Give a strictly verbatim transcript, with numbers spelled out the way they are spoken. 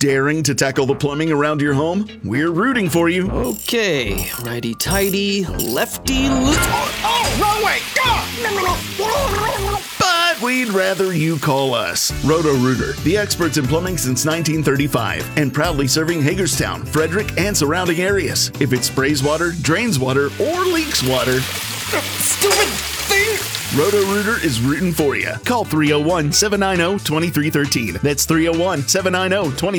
Daring to tackle the plumbing around your home? We're rooting for you. Okay, righty-tighty, lefty loose. Oh, oh, wrong way! But we'd rather you call us. Roto-Rooter, the experts in plumbing since nineteen thirty-five, and proudly serving Hagerstown, Frederick, and surrounding areas. If it sprays water, drains water, or leaks water, Stupid thing! Roto-Rooter is rooting for you. Call three oh one, seven nine zero, two three one three. That's three oh one, seven nine zero, two three one three.